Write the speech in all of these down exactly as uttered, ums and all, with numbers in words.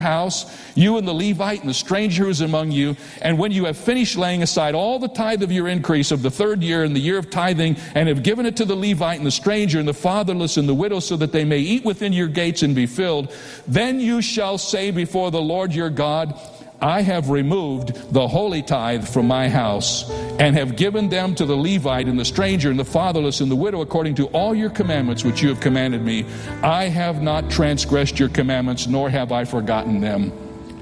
house, you and the Levite and the stranger who is among you, and when you have finished laying aside all the tithe of your increase of the third year and the year of tithing, and have given it to the Levite and the stranger and the fatherless and the widow, so that they may eat within your gates and be filled, then you shall say before the Lord your God, I have removed the holy tithe from my house, and have given them to the Levite and the stranger and the fatherless and the widow according to all your commandments which you have commanded me. I have not transgressed your commandments, nor have I forgotten them.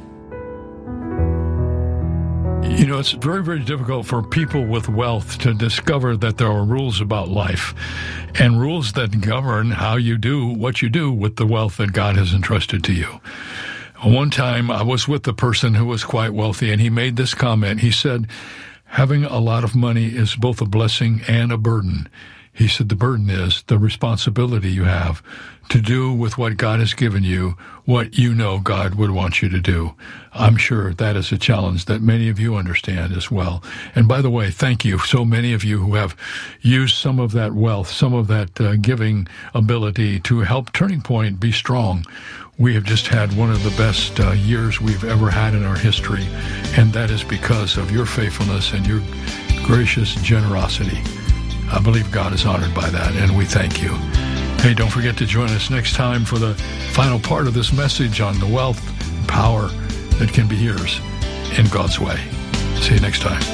You know, it's very, very difficult for people with wealth to discover that there are rules about life, and rules that govern how you do what you do with the wealth that God has entrusted to you. One time I was with a person who was quite wealthy, and he made this comment. He said, having a lot of money is both a blessing and a burden. He said the burden is the responsibility you have to do with what God has given you what you know God would want you to do. I'm sure that is a challenge that many of you understand as well. And by the way, thank you, so many of you who have used some of that wealth, some of that uh, giving ability to help Turning Point be strong. We have just had one of the best uh, years we've ever had in our history, and that is because of your faithfulness and your gracious generosity. I believe God is honored by that, and we thank you. Hey, don't forget to join us next time for the final part of this message on the wealth and power that can be yours in God's way. See you next time.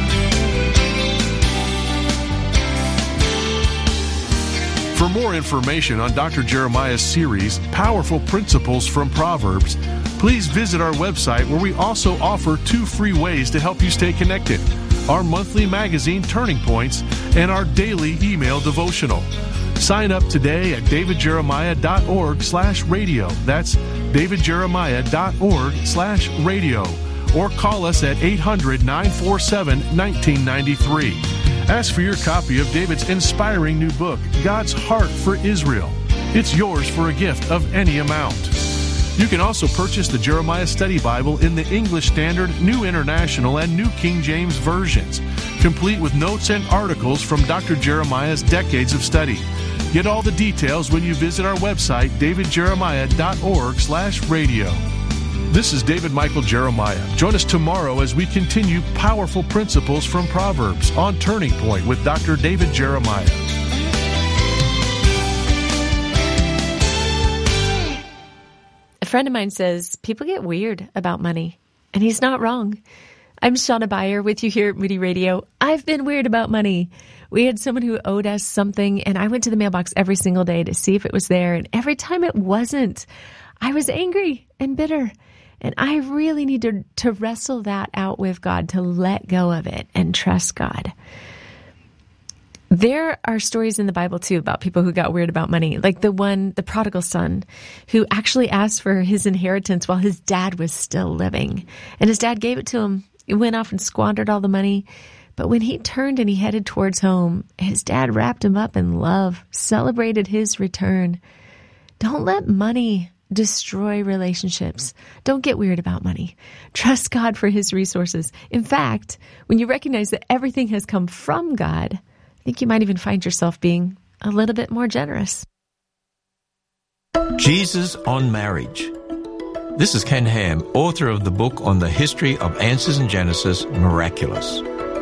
For more information on Doctor Jeremiah's series, Powerful Principles from Proverbs, please visit our website, where we also offer two free ways to help you stay connected: our monthly magazine, Turning Points, and our daily email devotional. Sign up today at davidjeremiah.org slash radio. That's davidjeremiah.org slash radio. Or call us at eight hundred, nine four seven, one nine nine three. Ask for your copy of David's inspiring new book, God's Heart for Israel. It's yours for a gift of any amount. You can also purchase the Jeremiah Study Bible in the English Standard, New International, and New King James versions, complete with notes and articles from Doctor Jeremiah's decades of study. Get all the details when you visit our website, davidjeremiah.org slash radio. This is David Michael Jeremiah. Join us tomorrow as we continue Powerful Principles from Proverbs on Turning Point with Doctor David Jeremiah. A friend of mine says people get weird about money, and he's not wrong. I'm Shauna Beyer with you here at Moody Radio. I've been weird about money. We had someone who owed us something, and I went to the mailbox every single day to see if it was there, and every time it wasn't, I was angry and bitter. And I really need to, to wrestle that out with God, to let go of it and trust God. There are stories in the Bible, too, about people who got weird about money, like the one, the prodigal son, who actually asked for his inheritance while his dad was still living. And his dad gave it to him. He went off and squandered all the money. But when he turned and he headed towards home, his dad wrapped him up in love, celebrated his return. Don't let money destroy relationships. Don't get weird about money. Trust God for his resources. In fact, when you recognize that everything has come from God, I think you might even find yourself being a little bit more generous. Jesus on Marriage. This is Ken Ham, author of the book on the history of Answers in Genesis, Miraculous.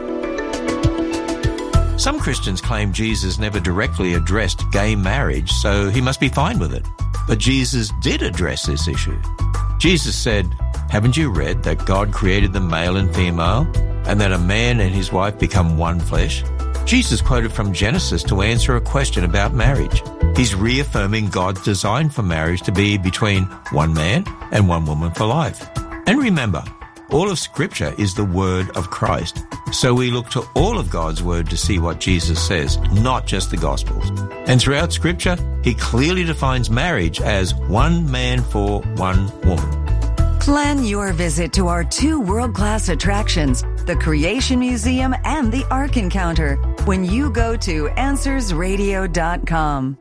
Some Christians claim Jesus never directly addressed gay marriage, so he must be fine with it. But Jesus did address this issue. Jesus said, "Haven't you read that God created them male and female, and that a man and his wife become one flesh?" Jesus quoted from Genesis to answer a question about marriage. He's reaffirming God's design for marriage to be between one man and one woman for life. And remember, all of Scripture is the word of Christ. So we look to all of God's word to see what Jesus says, not just the Gospels. And throughout Scripture, he clearly defines marriage as one man for one woman. Plan your visit to our two world-class attractions, the Creation Museum and the Ark Encounter, when you go to answers radio dot com.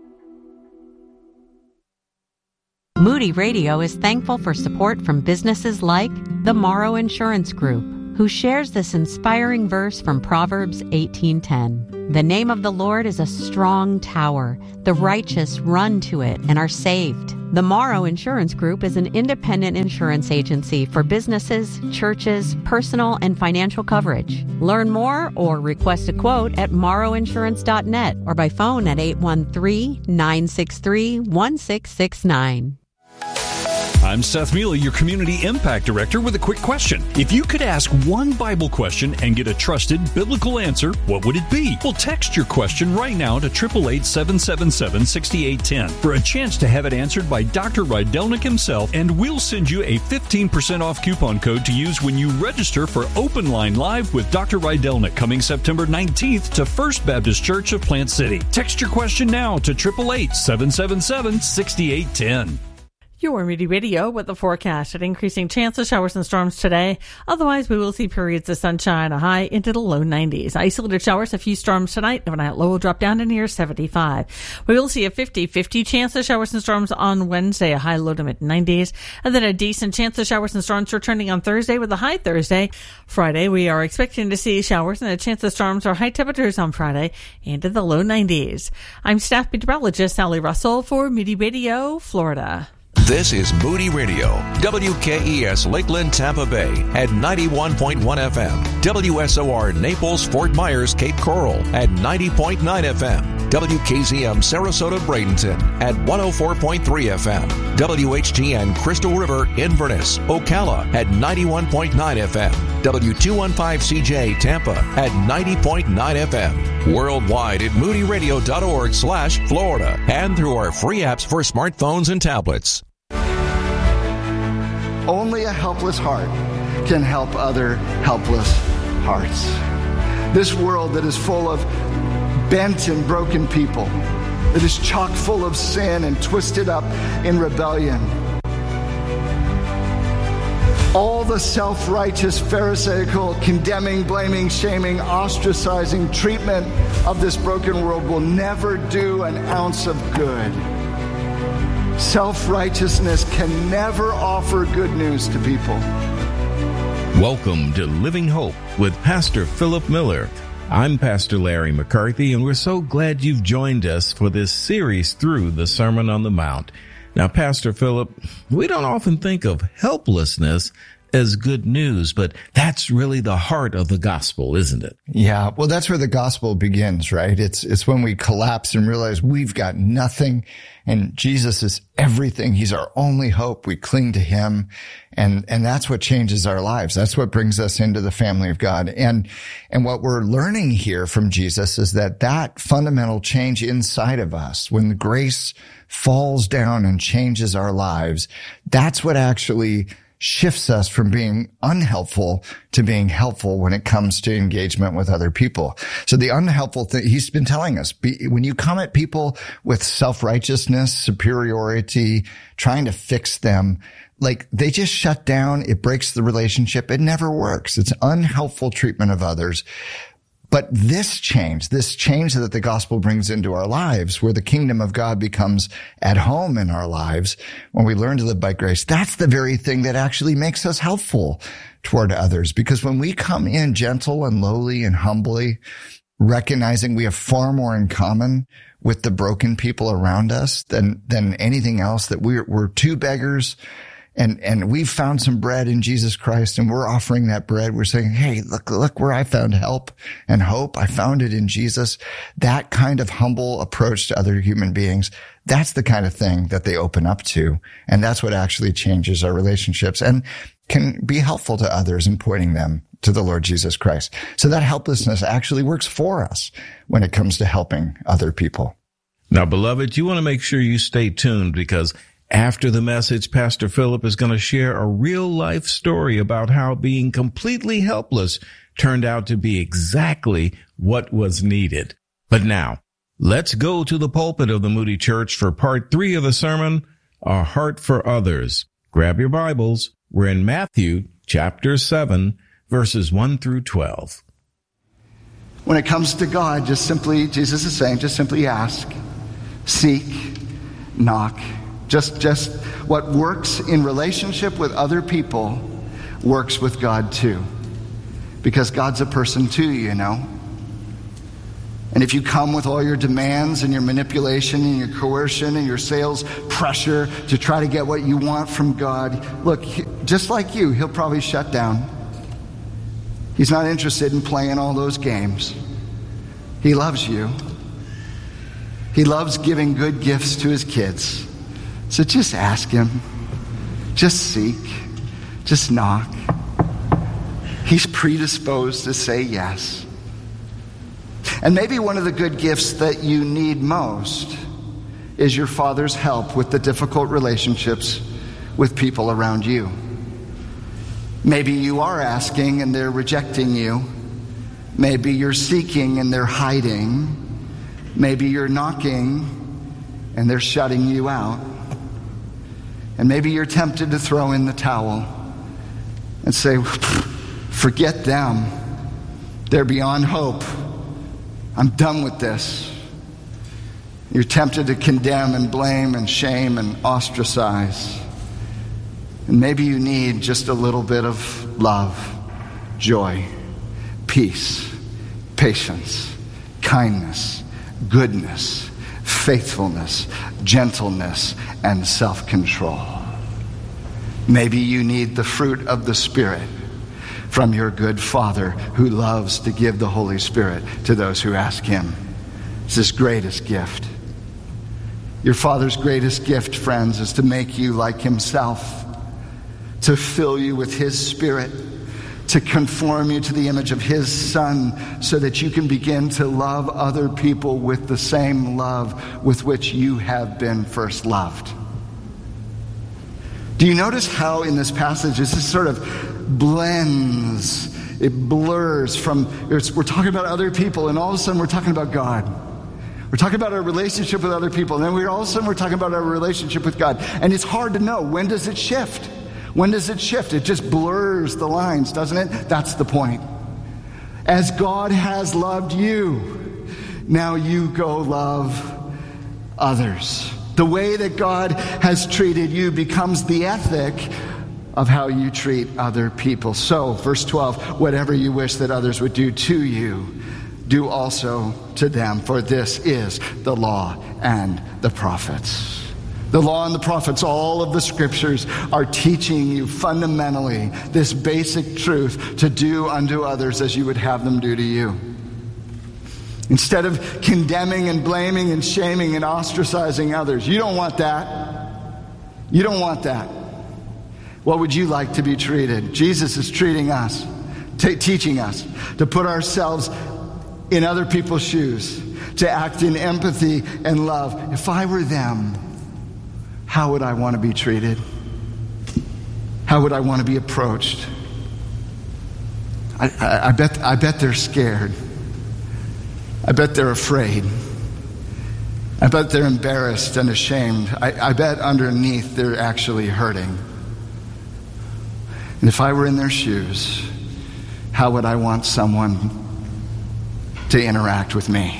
Moody Radio is thankful for support from businesses like the Morrow Insurance Group, who shares this inspiring verse from Proverbs eighteen ten. The name of the Lord is a strong tower. The righteous run to it and are saved. The Morrow Insurance Group is an independent insurance agency for businesses, churches, personal, and financial coverage. Learn more or request a quote at morrow insurance dot net or by phone at eight one three, nine six three, one six six nine. I'm Seth Mealy, your Community Impact Director, with a quick question. If you could ask one Bible question and get a trusted biblical answer, what would it be? Well, text your question right now to eight eight eight, seven seven seven, six eight one zero for a chance to have it answered by Doctor Rydelnik himself, and we'll send you a fifteen percent off coupon code to use when you register for Open Line Live with Doctor Rydelnik coming September nineteenth to First Baptist Church of Plant City. Text your question now to eight eight eight, seven seven seven, six eight one zero. Your Moody Radio with the forecast. An increasing chance of showers and storms today. Otherwise, we will see periods of sunshine, a high into the low nineties. Isolated showers, a few storms tonight. Overnight low will drop down to near seventy-five. We will see a fifty-fifty chance of showers and storms on Wednesday, a high low to mid nineties. And then a decent chance of showers and storms returning on Thursday with a high Thursday. Friday, we are expecting to see showers and a chance of storms or high temperatures on Friday into the low nineties. I'm staff meteorologist Sally Russell for Moody Radio, Florida. This is Moody Radio, W K E S Lakeland, Tampa Bay at ninety-one point one F M, W S O R Naples, Fort Myers, Cape Coral at ninety point nine F M, W K Z M Sarasota, Bradenton at one oh four point three F M, W H G N Crystal River, Inverness, Ocala at ninety-one point nine F M, W two fifteen C J Tampa at ninety point nine F M, worldwide at moody radio dot org slash Florida, and through our free apps for smartphones and tablets. Only a helpless heart can help other helpless hearts. This world that is full of bent and broken people, that is chock full of sin and twisted up in rebellion. All the self-righteous, pharisaical, condemning, blaming, shaming, ostracizing treatment of this broken world will never do an ounce of good. Self-righteousness can never offer good news to people. Welcome to Living Hope with Pastor Philip Miller. I'm Pastor Larry McCarthy, and we're so glad you've joined us for this series through the Sermon on the Mount. Now, Pastor Philip, we don't often think of helplessness as good news, but that's really the heart of the gospel, isn't it? Yeah, well, that's where the gospel begins, right? It's it's when we collapse and realize we've got nothing, and Jesus is everything. He's our only hope. We cling to him, and and that's what changes our lives. That's what brings us into the family of God. And and what we're learning here from Jesus is that that fundamental change inside of us, when the grace falls down and changes our lives, that's what actually shifts us from being unhelpful to being helpful when it comes to engagement with other people. So the unhelpful thing, he's been telling us, be, when you come at people with self-righteousness, superiority, trying to fix them, like they just shut down, it breaks the relationship, it never works. It's unhelpful treatment of others. But this change, this change that the gospel brings into our lives, where the kingdom of God becomes at home in our lives, when we learn to live by grace, that's the very thing that actually makes us helpful toward others. Because when we come in gentle and lowly and humbly, recognizing we have far more in common with the broken people around us than, than anything else, that we're, we're two beggars, And, and we've found some bread in Jesus Christ, and we're offering that bread. We're saying, hey, look, look where I found help and hope. I found it in Jesus. That kind of humble approach to other human beings, that's the kind of thing that they open up to. And that's what actually changes our relationships and can be helpful to others in pointing them to the Lord Jesus Christ. So that helplessness actually works for us when it comes to helping other people. Now, beloved, you want to make sure you stay tuned, because after the message, Pastor Philip is going to share a real-life story about how being completely helpless turned out to be exactly what was needed. But now, let's go to the pulpit of the Moody Church for part three of the sermon, A Heart for Others. Grab your Bibles. We're in Matthew chapter seven, verses one through twelve. When it comes to God, just simply, Jesus is saying, just simply ask, seek, knock. Just, just what works in relationship with other people works with God too. Because God's a person too, you know. And if you come with all your demands and your manipulation and your coercion and your sales pressure to try to get what you want from God, look, just like you, he'll probably shut down. He's not interested in playing all those games. He loves you. He loves giving good gifts to his kids. So just ask him. Just seek. Just knock. He's predisposed to say yes. And maybe one of the good gifts that you need most is your Father's help with the difficult relationships with people around you. Maybe you are asking and they're rejecting you. Maybe you're seeking and they're hiding. Maybe you're knocking and they're shutting you out. And maybe you're tempted to throw in the towel and say, forget them. They're beyond hope. I'm done with this. You're tempted to condemn and blame and shame and ostracize. And maybe you need just a little bit of love, joy, peace, patience, kindness, goodness, faithfulness, gentleness, and self-control. Maybe you need the fruit of the Spirit from your good Father who loves to give the Holy Spirit to those who ask him. It's his greatest gift. Your Father's greatest gift, friends, is to make you like himself, to fill you with his Spirit, to conform you to the image of his Son, so that you can begin to love other people with the same love with which you have been first loved. Do you notice how in this passage this is sort of blends, it blurs from, we're talking about other people and all of a sudden we're talking about God. We're talking about our relationship with other people and then we're all of a sudden we're talking about our relationship with God. And it's hard to know, when does it shift? When does it shift? It just blurs the lines, doesn't it? That's the point. As God has loved you, now you go love others. The way that God has treated you becomes the ethic of how you treat other people. So, verse twelve, whatever you wish that others would do to you, do also to them, for this is the law and the prophets. The law and the prophets, all of the scriptures are teaching you fundamentally this basic truth: to do unto others as you would have them do to you. Instead of condemning and blaming and shaming and ostracizing others. You don't want that. You don't want that. What would you like to be treated? Jesus is treating us, t- teaching us to put ourselves in other people's shoes, to act in empathy and love. If I were them, how would I want to be treated? How would I want to be approached? I, I, I bet I bet they're scared. I bet they're afraid. I bet they're embarrassed and ashamed. I, I bet underneath they're actually hurting. And if I were in their shoes, how would I want someone to interact with me?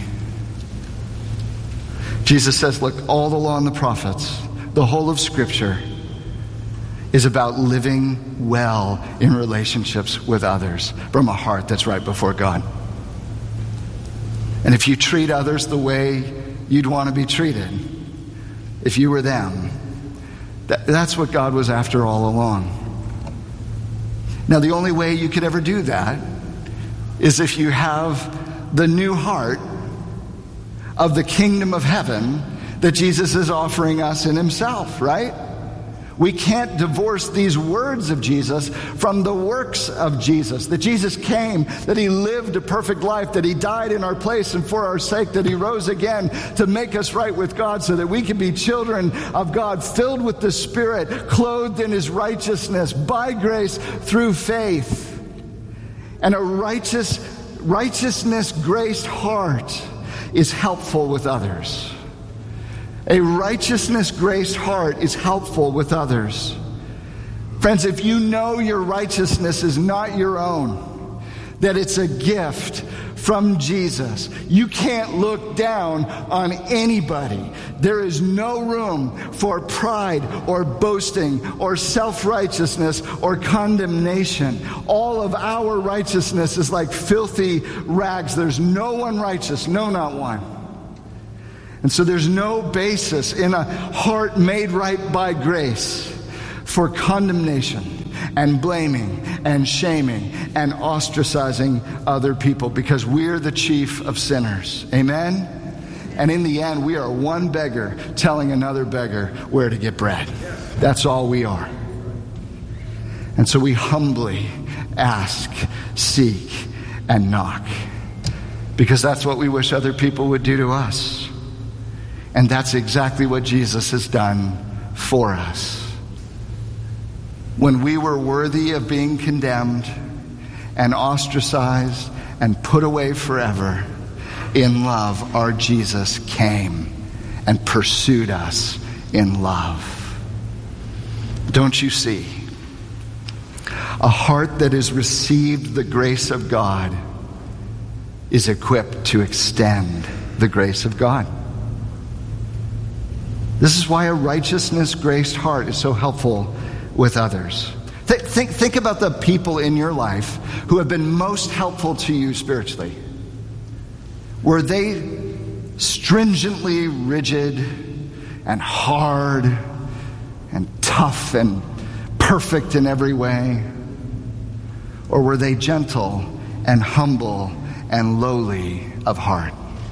Jesus says, look, all the law and the prophets, the whole of Scripture is about living well in relationships with others from a heart that's right before God. And if you treat others the way you'd want to be treated, if you were them, that, that's what God was after all along. Now, the only way you could ever do that is if you have the new heart of the kingdom of heaven that Jesus is offering us in himself, right? We can't divorce these words of Jesus from the works of Jesus. That Jesus came, that he lived a perfect life, that he died in our place and for our sake, that he rose again to make us right with God so that we can be children of God, filled with the Spirit, clothed in his righteousness, by grace through faith. And a righteous, righteousness-graced heart is helpful with others. A righteousness-graced heart is helpful with others. Friends, if you know your righteousness is not your own, that it's a gift from Jesus. You can't look down on anybody. There is no room for pride or boasting or self-righteousness or condemnation. All of our righteousness is like filthy rags. There's no one righteous, no, not one. And so there's no basis in a heart made right by grace for condemnation and blaming and shaming and ostracizing other people, because we're the chief of sinners. Amen? And in the end, we are one beggar telling another beggar where to get bread. That's all we are. And so we humbly ask, seek, and knock, because that's what we wish other people would do to us. And that's exactly what Jesus has done for us. When we were worthy of being condemned and ostracized and put away forever, in love, our Jesus came and pursued us in love. Don't you see? A heart that has received the grace of God is equipped to extend the grace of God. This is why a righteousness-graced heart is so helpful with others. Th- think, think about the people in your life who have been most helpful to you spiritually. Were they stringently rigid and hard and tough and perfect in every way? Or were they gentle and humble and lowly of heart?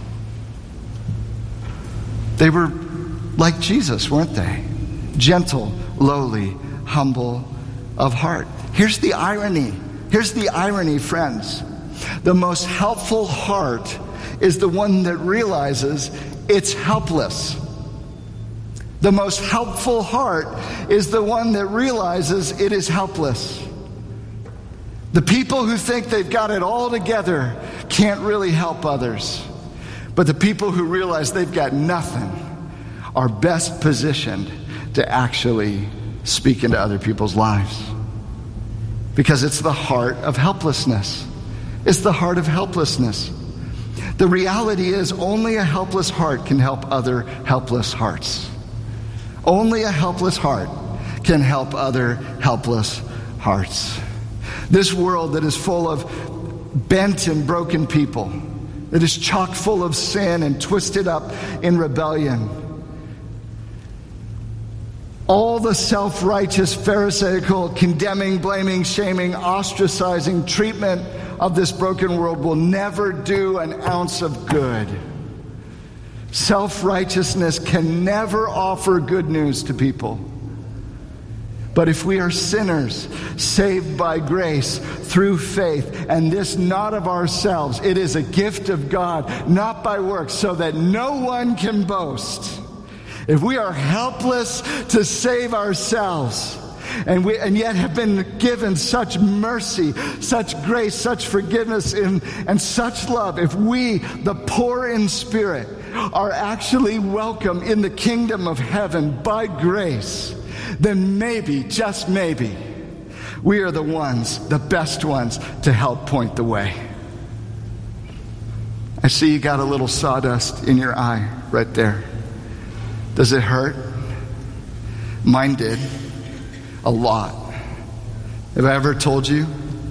They were like Jesus, weren't they? Gentle, lowly, humble of heart. Here's the irony. Here's the irony, friends. The most helpful heart is the one that realizes it's helpless. The most helpful heart is the one that realizes it is helpless. The people who think they've got it all together can't really help others. But the people who realize they've got nothing are best positioned to actually speak into other people's lives. Because it's the heart of helplessness. It's the heart of helplessness. The reality is only a helpless heart can help other helpless hearts. Only a helpless heart can help other helpless hearts. This world that is full of bent and broken people, that is chock full of sin and twisted up in rebellion, all the self-righteous, pharisaical, condemning, blaming, shaming, ostracizing treatment of this broken world will never do an ounce of good. Self-righteousness can never offer good news to people. But if we are sinners, saved by grace through faith, and this not of ourselves, it is a gift of God, not by works, so that no one can boast. If we are helpless to save ourselves, and we and yet have been given such mercy, such grace, such forgiveness, and, and such love, if we, the poor in spirit, are actually welcome in the kingdom of heaven by grace, then maybe, just maybe, we are the ones, the best ones, to help point the way. I see you got a little sawdust in your eye right there. Does it hurt? Mine did. A lot. Have I ever told you?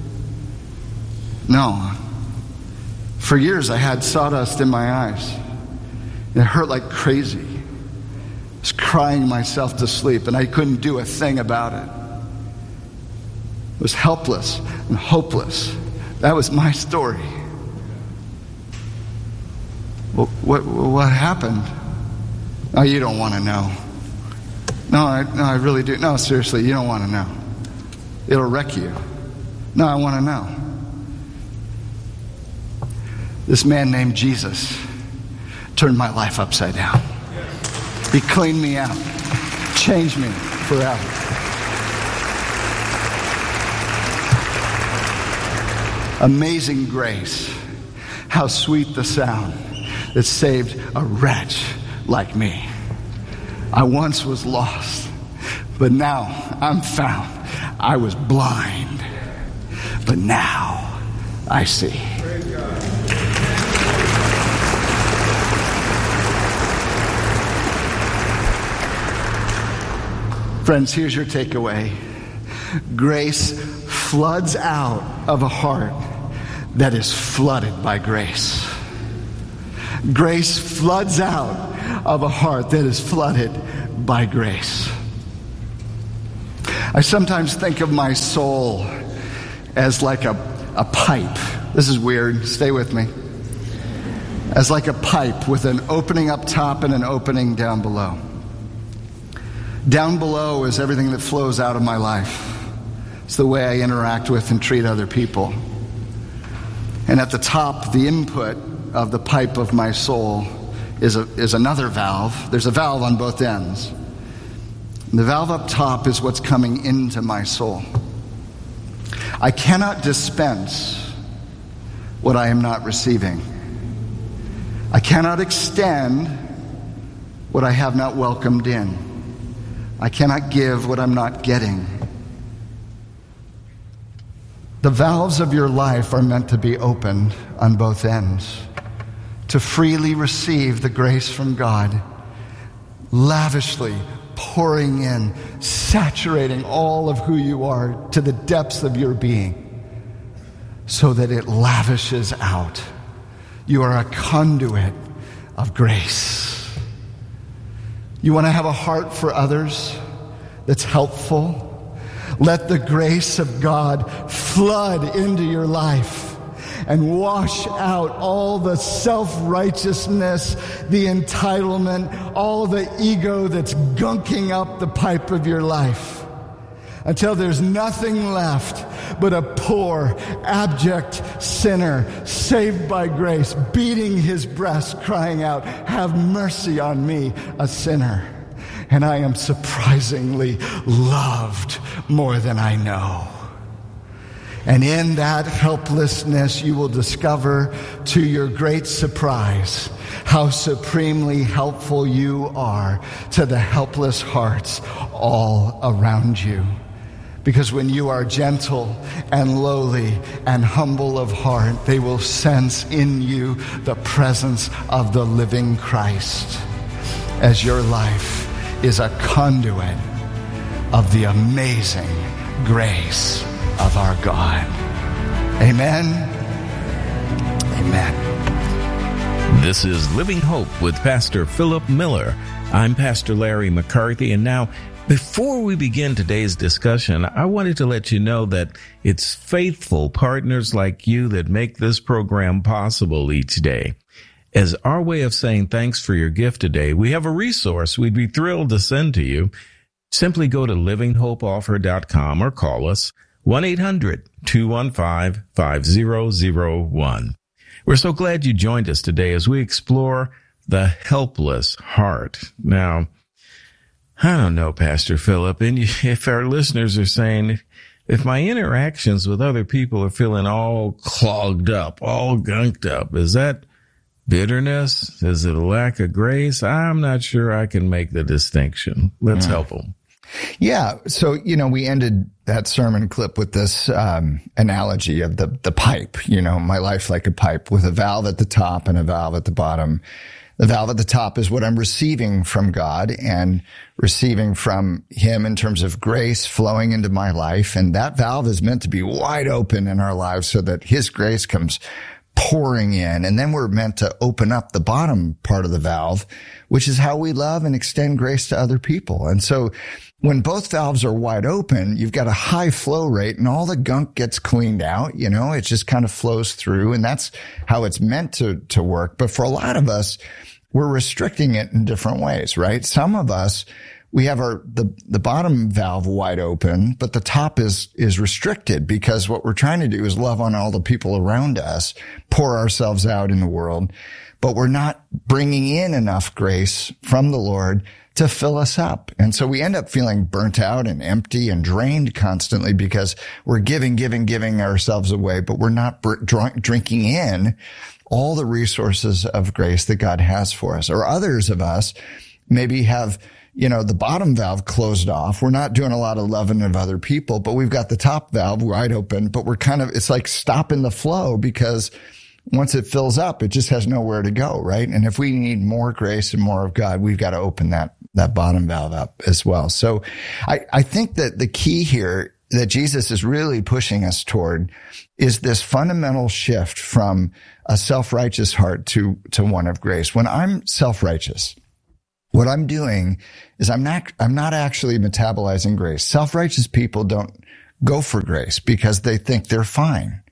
No. For years I had sawdust in my eyes. It hurt like crazy. I was crying myself to sleep and I couldn't do a thing about it. I was helpless and hopeless. That was my story. Well, what, what happened? Oh, you don't want to know. No, I, no, I really do. No, seriously, you don't want to know. It'll wreck you. No, I want to know. This man named Jesus turned my life upside down. He cleaned me out, changed me forever. Amazing grace. How sweet the sound that saved a wretch like me. I once was lost, but now I'm found. I was blind, but now I see. Friends, here's your takeaway. Grace floods out of a heart that is flooded by grace. Grace floods out of a heart that is flooded by grace. I sometimes think of my soul as like a, a pipe. This is weird. Stay with me. As like a pipe with an opening up top and an opening down below. Down below is everything that flows out of my life. It's the way I interact with and treat other people. And at the top, the input of the pipe of my soul is a, is another valve. There's a valve on both ends. And the valve up top is what's coming into my soul. I cannot dispense what I am not receiving. I cannot extend what I have not welcomed in. I cannot give what I'm not getting. The valves of your life are meant to be opened on both ends, to freely receive the grace from God, lavishly pouring in, saturating all of who you are to the depths of your being, so that it lavishes out. You are a conduit of grace. You want to have a heart for others that's helpful? Let the grace of God flood into your life and wash out all the self-righteousness, the entitlement, all the ego that's gunking up the pipe of your life, until there's nothing left but a poor, abject sinner saved by grace, beating his breast, crying out, "Have mercy on me, a sinner." And I am surprisingly loved more than I know. And in that helplessness, you will discover, to your great surprise, how supremely helpful you are to the helpless hearts all around you. Because when you are gentle and lowly and humble of heart, they will sense in you the presence of the living Christ, as your life is a conduit of the amazing grace of our God. Amen. Amen. This is Living Hope with Pastor Philip Miller. I'm Pastor Larry McCarthy, and now, before we begin today's discussion, I wanted to let you know that it's faithful partners like you that make this program possible each day. As our way of saying thanks for your gift today, we have a resource we'd be thrilled to send to you. Simply go to living hope offer dot com or call us one eight hundred two one five five zero zero one. We're so glad you joined us today as we explore the helpless heart. Now, I don't know, Pastor Philip, and if our listeners are saying, if my interactions with other people are feeling all clogged up, all gunked up, is that bitterness? Is it a lack of grace? I'm not sure I can make the distinction. Let's Yeah. help them. Yeah. So, you know, we ended that sermon clip with this um, analogy of the, the pipe, you know, my life like a pipe with a valve at the top and a valve at the bottom. The valve at the top is what I'm receiving from God and receiving from Him in terms of grace flowing into my life. And that valve is meant to be wide open in our lives so that His grace comes pouring in. And then we're meant to open up the bottom part of the valve, which is how we love and extend grace to other people. And so when both valves are wide open, you've got a high flow rate and all the gunk gets cleaned out. You know, it just kind of flows through, and that's how it's meant to, to work. But for a lot of us, we're restricting it in different ways, right? Some of us, we have our, the, the bottom valve wide open, but the top is, is restricted because what we're trying to do is love on all the people around us, pour ourselves out in the world, but we're not bringing in enough grace from the Lord to fill us up. And so we end up feeling burnt out and empty and drained constantly because we're giving, giving, giving ourselves away, but we're not br- drink, drinking in all the resources of grace that God has for us. Or others of us maybe have you know, the bottom valve closed off. We're not doing a lot of loving of other people, but we've got the top valve wide open, but we're kind of, it's like stopping the flow because once it fills up, it just has nowhere to go, right? And if we need more grace and more of God, we've got to open that, that bottom valve up as well. So I, I think that the key here that Jesus is really pushing us toward is this fundamental shift from a self-righteous heart to, to one of grace. When I'm self-righteous, what I'm doing is I'm not, I'm not actually metabolizing grace. Self-righteous people don't go for grace because they think they're fine.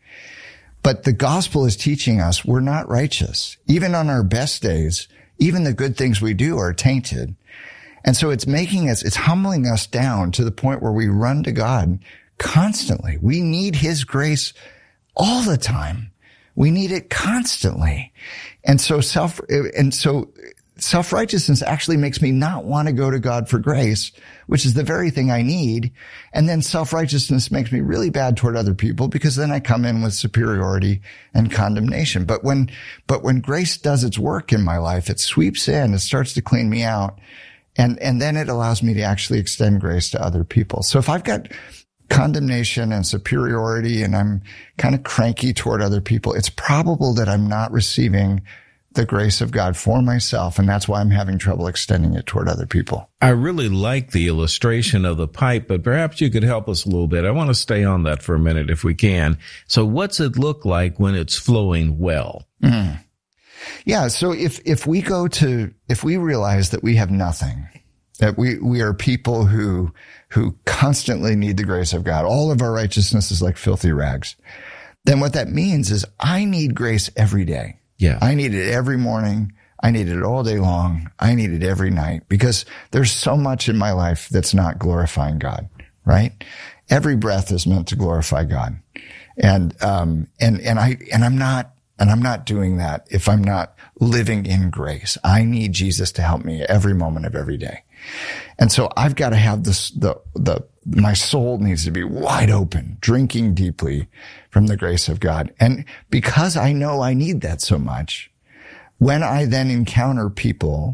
But the gospel is teaching us we're not righteous. Even on our best days, even the good things we do are tainted. And so it's making us, it's humbling us down to the point where we run to God constantly. We need his grace all the time. We need it constantly. And so self, and so self-righteousness actually makes me not want to go to God for grace, which is the very thing I need. And then self-righteousness makes me really bad toward other people because then I come in with superiority and condemnation. But when, but when grace does its work in my life, it sweeps in, it starts to clean me out. And, and then it allows me to actually extend grace to other people. So if I've got condemnation and superiority and I'm kind of cranky toward other people, it's probable that I'm not receiving the grace of God for myself, and that's why I'm having trouble extending it toward other people. I really like the illustration of the pipe, but perhaps you could help us a little bit. I want to stay on that for a minute if we can. So what's it look like when it's flowing well? Mm. Yeah, so if if we go to, if we realize that we have nothing, that we, we are people who who constantly need the grace of God, all of our righteousness is like filthy rags, then what that means is I need grace every day. Yeah. I need it every morning. I need it all day long. I need it every night because there's so much in my life that's not glorifying God, right? Every breath is meant to glorify God. And, um, and, and I, and I'm not, and I'm not doing that if I'm not living in grace. I need Jesus to help me every moment of every day. And so I've got to have this, the, the, my soul needs to be wide open, drinking deeply from the grace of God. And because I know I need that so much, when I then encounter people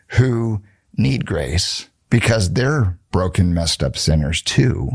who need grace because they're broken, messed up sinners too,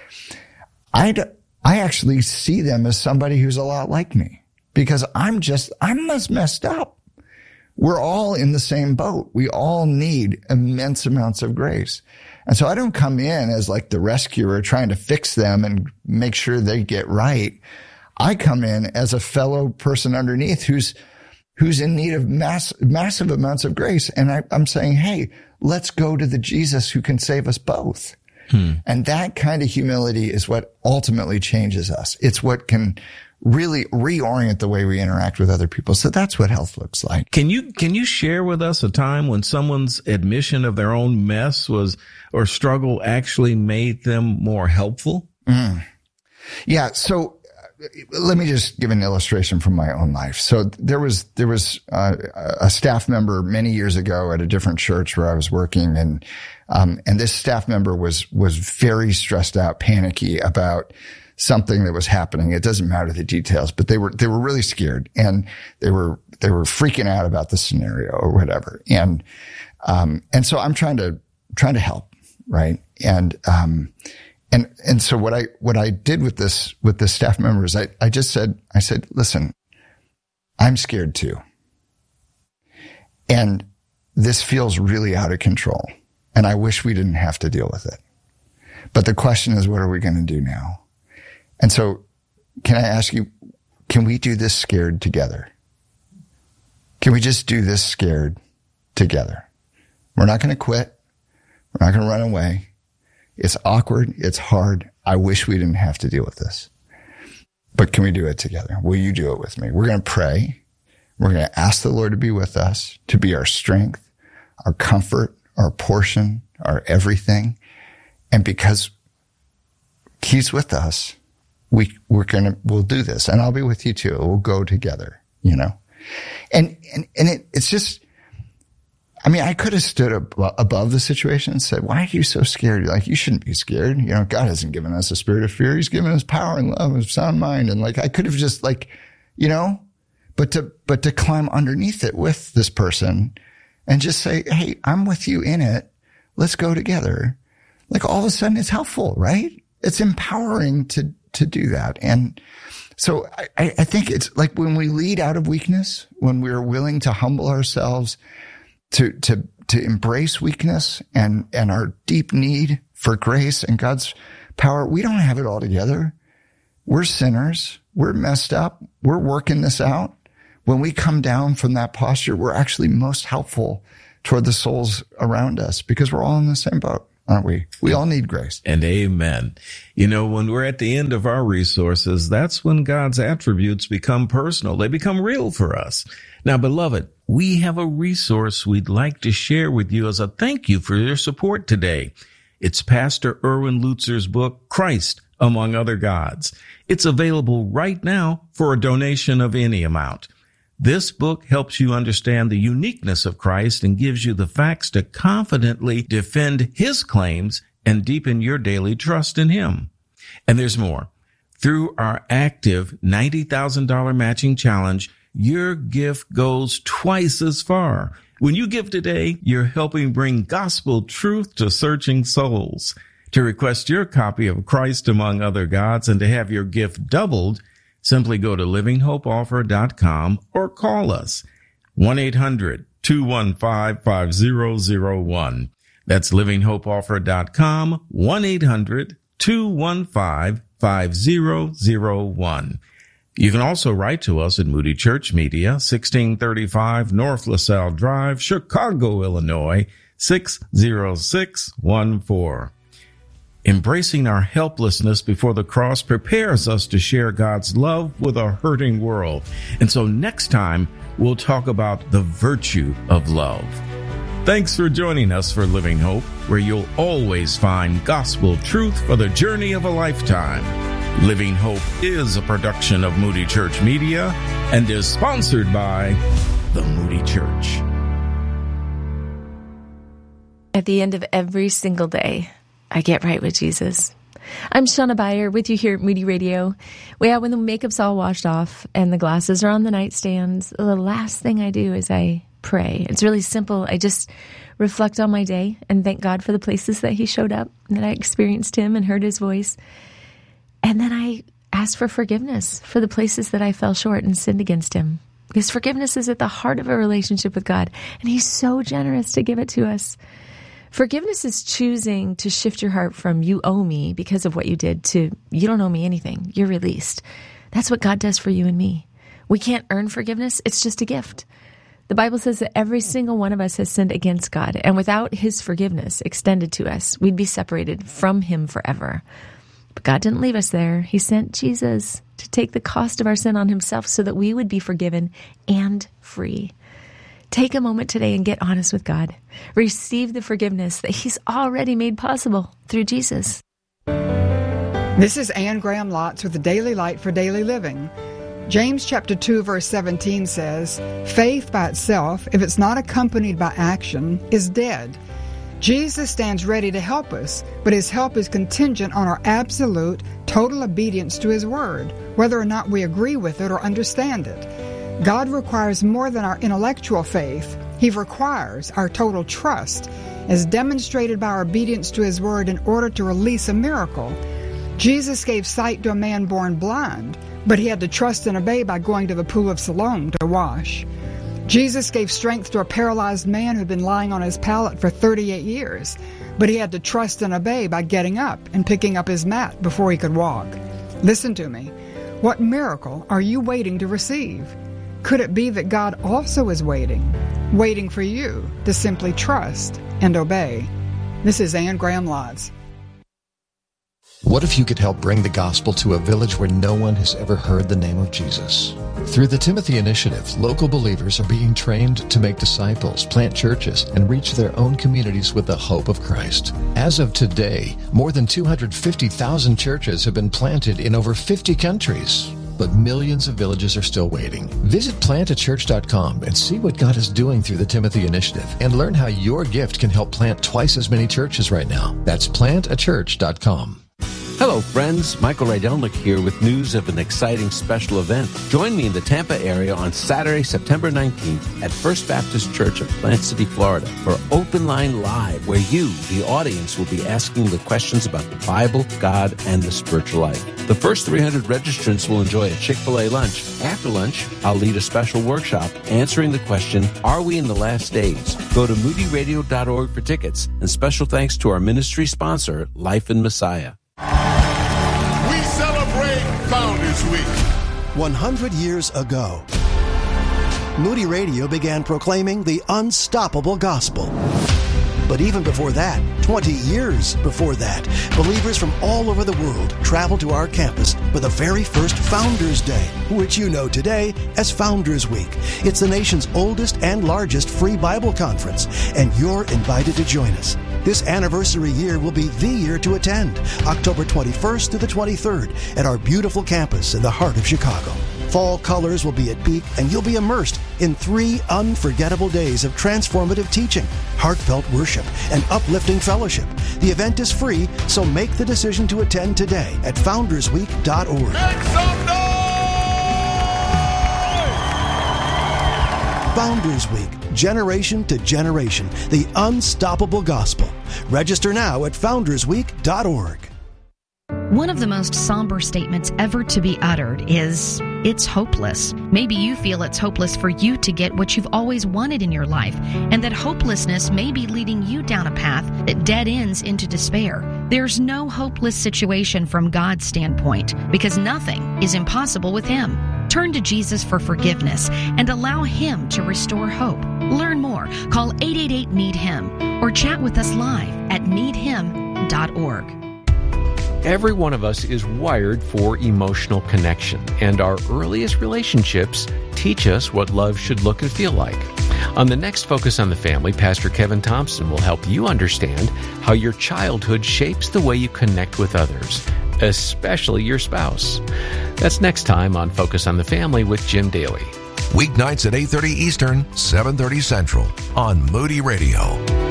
I, I actually see them as somebody who's a lot like me because I'm just, I'm as messed up. We're all in the same boat. We all need immense amounts of grace. And so I don't come in as like the rescuer trying to fix them and make sure they get right. I come in as a fellow person underneath who's, who's in need of mass, massive amounts of grace. And I, I'm saying, hey, let's go to the Jesus who can save us both. Hmm. And that kind of humility is what ultimately changes us. It's what can really reorient the way we interact with other people. So that's what health looks like. Can you, can you share with us a time when someone's admission of their own mess was, or struggle actually made them more helpful? Mm. Yeah. So uh, let me just give an illustration from my own life. So there was, there was uh, a staff member many years ago at a different church where I was working, and, um, and this staff member was, was very stressed out, panicky about something that was happening. It doesn't matter the details, but they were, they were really scared, and they were, they were freaking out about the scenario or whatever. And, um, and so I'm trying to, trying to help. Right. And, um, and, and so what I, what I did with this, with this staff member is I, I just said, I said, listen, I'm scared too. And this feels really out of control. And I wish we didn't have to deal with it. But the question is, what are we going to do now? And so can I ask you, can we do this scared together? Can we just do this scared together? We're not going to quit. We're not going to run away. It's awkward. It's hard. I wish we didn't have to deal with this. But can we do it together? Will you do it with me? We're going to pray. We're going to ask the Lord to be with us, to be our strength, our comfort, our portion, our everything. And because He's with us, we, we're going to, we'll do this. And I'll be with you too. We'll go together, you know? And, and, and it, it's just, I mean, I could have stood ab- above the situation and said, why are you so scared? You're like, you shouldn't be scared. You know, God hasn't given us a spirit of fear. He's given us power and love and sound mind. And like, I could have just like, you know, but to, but to climb underneath it with this person and just say, hey, I'm with you in it. let's go together. Like all of a sudden it's helpful, right? It's empowering to, to do that. And so I, I think it's like when we lead out of weakness, when we're willing to humble ourselves, to, to, to embrace weakness and, and our deep need for grace and God's power, we don't have it all together. We're sinners. We're messed up. We're working this out. When we come down from that posture, we're actually most helpful toward the souls around us because we're all in the same boat, aren't we? We all need grace. And amen. You know, when we're at the end of our resources, that's when God's attributes become personal. They become real for us. Now, beloved, we have a resource we'd like to share with you as a thank you for your support today. It's Pastor Erwin Lutzer's book, Christ Among Other Gods. It's available right now for a donation of any amount. This book helps you understand the uniqueness of Christ and gives you the facts to confidently defend his claims and deepen your daily trust in him. And there's more. Through our active ninety thousand dollars matching challenge, your gift goes twice as far. When you give today, you're helping bring gospel truth to searching souls. To request your copy of Christ Among Other Gods and to have your gift doubled, simply go to living hope offer dot com or call us one eight hundred two one five five zero zero one. That's living hope offer dot com, one eight hundred two one five five zero zero one. You can also write to us at Moody Church Media, sixteen thirty-five North LaSalle Drive, Chicago, Illinois, six zero six one four. Embracing our helplessness before the cross prepares us to share God's love with a hurting world. And so next time, we'll talk about the virtue of love. Thanks for joining us for Living Hope, where you'll always find gospel truth for the journey of a lifetime. Living Hope is a production of Moody Church Media and is sponsored by the Moody Church. At the end of every single day, I get right with Jesus. I'm Shauna Beyer with you here at Moody Radio. Well, when the makeup's all washed off and the glasses are on the nightstands, the last thing I do is I pray. It's really simple. I just reflect on my day and thank God for the places that he showed up, that I experienced him and heard his voice. And then I ask for forgiveness for the places that I fell short and sinned against him. Because forgiveness is at the heart of a relationship with God, and he's so generous to give it to us. Forgiveness is choosing to shift your heart from you owe me because of what you did to you don't owe me anything. You're released. That's what God does for you and me. We can't earn forgiveness. It's just a gift. The Bible says that every single one of us has sinned against God, and without his forgiveness extended to us, we'd be separated from him forever. But God didn't leave us there. He sent Jesus to take the cost of our sin on himself so that we would be forgiven and free. Take a moment today and get honest with God. Receive the forgiveness that he's already made possible through Jesus. This is Anne Graham Lotz with the Daily Light for Daily Living. James chapter two, verse seventeen says, faith by itself, if it's not accompanied by action, is dead. Jesus stands ready to help us, but his help is contingent on our absolute, total obedience to his word, whether or not we agree with it or understand it. God requires more than our intellectual faith. He requires our total trust, as demonstrated by our obedience to his word in order to release a miracle. Jesus gave sight to a man born blind, but he had to trust and obey by going to the pool of Siloam to wash. Jesus gave strength to a paralyzed man who had been lying on his pallet for thirty-eight years, but he had to trust and obey by getting up and picking up his mat before he could walk. Listen to me. What miracle are you waiting to receive? Could it be that God also is waiting, waiting for you to simply trust and obey? This is Anne Graham Lotz. What if you could help bring the gospel to a village where no one has ever heard the name of Jesus? Through the Timothy Initiative, local believers are being trained to make disciples, plant churches, and reach their own communities with the hope of Christ. As of today, more than two hundred fifty thousand churches have been planted in over fifty countries. But millions of villages are still waiting. Visit plant a church dot com and see what God is doing through the Timothy Initiative and learn how your gift can help plant twice as many churches right now. That's plant a church dot com. Hello, friends. Michael Rydelnik here with news of an exciting special event. Join me in the Tampa area on Saturday, September nineteenth at First Baptist Church of Plant City, Florida for Open Line Live, where you, the audience, will be asking the questions about the Bible, God, and the spiritual life. The first three hundred registrants will enjoy a Chick-fil-A lunch. After lunch, I'll lead a special workshop answering the question, are we in the last days? Go to moody radio dot org for tickets. And special thanks to our ministry sponsor, Life in Messiah. We celebrate Founders Week. one hundred years ago, Moody Radio began proclaiming the unstoppable gospel. But even before that, twenty years before that, believers from all over the world traveled to our campus for the very first Founders Day, which you know today as Founders Week. It's the nation's oldest and largest free Bible conference, and you're invited to join us. This anniversary year will be the year to attend, October twenty-first to the twenty-third, at our beautiful campus in the heart of Chicago. Fall colors will be at peak, and you'll be immersed in three unforgettable days of transformative teaching, heartfelt worship, and uplifting fellowship. The event is free, so make the decision to attend today at founders week dot org. Make some noise! Founders Week, generation to generation, the unstoppable gospel. Register now at founders week dot org. One of the most somber statements ever to be uttered is, it's hopeless. Maybe you feel it's hopeless for you to get what you've always wanted in your life, and that hopelessness may be leading you down a path that dead ends into despair. There's no hopeless situation from God's standpoint, because nothing is impossible with Him. Turn to Jesus for forgiveness and allow Him to restore hope. Learn more. Call eight eight eight, need him or chat with us live at need him dot org. Every one of us is wired for emotional connection, and our earliest relationships teach us what love should look and feel like. On the next Focus on the Family, Pastor Kevin Thompson will help you understand how your childhood shapes the way you connect with others, especially your spouse. That's next time on Focus on the Family with Jim Daly. Weeknights at eight thirty Eastern, seven thirty Central on Moody Radio.